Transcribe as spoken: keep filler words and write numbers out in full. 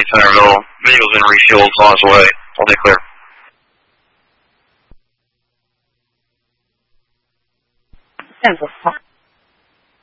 Centerville. Vehicle's been refueled, it's on its way. All day clear. ten four.